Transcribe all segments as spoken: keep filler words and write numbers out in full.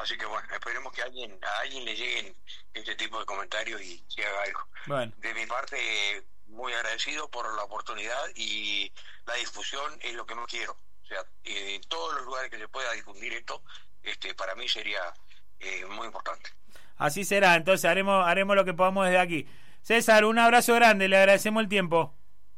Así que bueno, esperemos que a alguien, a alguien le lleguen este tipo de comentarios y se haga algo. Bueno. De mi parte, muy agradecido por la oportunidad, y la difusión es lo que no quiero. O sea, en todos los lugares que se pueda difundir esto, este, para mí sería eh, muy importante. Así será, entonces haremos, haremos lo que podamos desde aquí. César, un abrazo grande, le agradecemos el tiempo.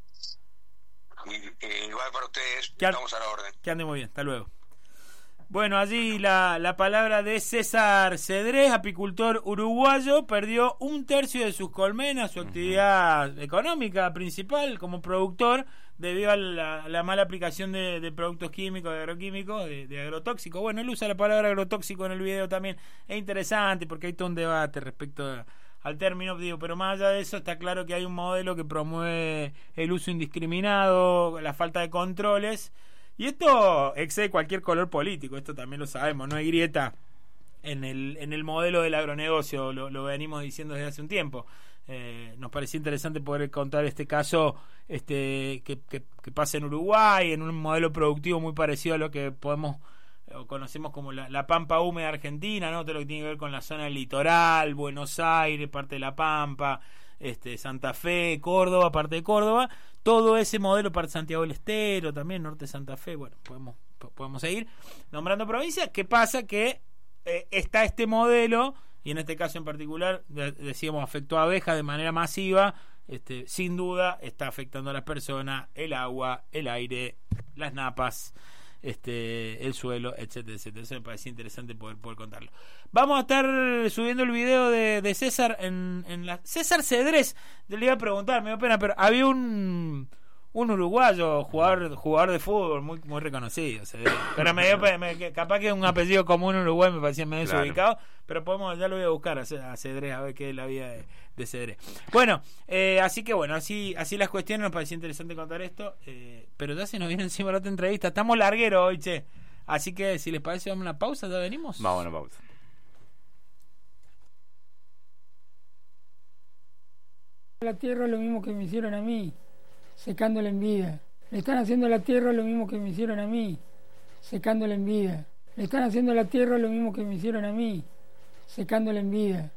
Y, eh, igual para ustedes, que estamos a la orden. Que ande muy bien, hasta luego. Bueno, allí la, la palabra de César Cedrés, apicultor uruguayo, perdió un tercio de sus colmenas, su actividad uh-huh. económica principal como productor, debido a la, la mala aplicación de, de productos químicos, de agroquímicos, de, de agrotóxicos. Bueno, él usa la palabra agrotóxico en el video también, es interesante porque hay todo un debate respecto a, al término, digo, pero más allá de eso está claro que hay un modelo que promueve el uso indiscriminado, la falta de controles. Y esto excede cualquier color político, esto también lo sabemos, no hay grieta en el en el modelo del agronegocio, lo, lo venimos diciendo desde hace un tiempo. Eh, nos parecía interesante poder contar este caso este que, que, que pasa en Uruguay, en un modelo productivo muy parecido a lo que podemos o conocemos como la, la Pampa húmeda argentina, ¿no? Todo lo que tiene que ver con la zona del litoral, Buenos Aires, parte de la Pampa, este Santa Fe, Córdoba, parte de Córdoba, todo ese modelo para Santiago del Estero, también norte de Santa Fe. Bueno, podemos podemos seguir nombrando provincias. ¿Qué pasa? Que eh, está este modelo, y en este caso en particular de, decíamos afectó a abejas de manera masiva. Este, sin duda está afectando a las personas, el agua, el aire, las napas, este el suelo, etcétera, etcétera. Eso me parece interesante poder, poder contarlo. Vamos a estar subiendo el video de, de César en, en la César Cedrés. Le iba a preguntar, me dio pena, pero había un un uruguayo jugador jugador de fútbol muy muy reconocido, Cedrés. Pero me dio pena, me, capaz que un apellido común en Uruguay me parecía medio claro. desubicado, pero podemos, ya lo voy a buscar a Cedrés a ver qué es la vida de, de Cedrés. Bueno, eh, así que bueno, así así las cuestiones. Nos parecía interesante contar esto, eh, pero ya se nos viene encima la otra entrevista. Estamos largueros hoy, che. Así que si les parece, vamos a una pausa, ya venimos. Vamos a una pausa. La tierra lo mismo que me hicieron a mí, secándola en vida. Le están haciendo a la tierra lo mismo que me hicieron a mí, secándola en vida. Le están haciendo a la tierra lo mismo que me hicieron a mí, secándola en vida.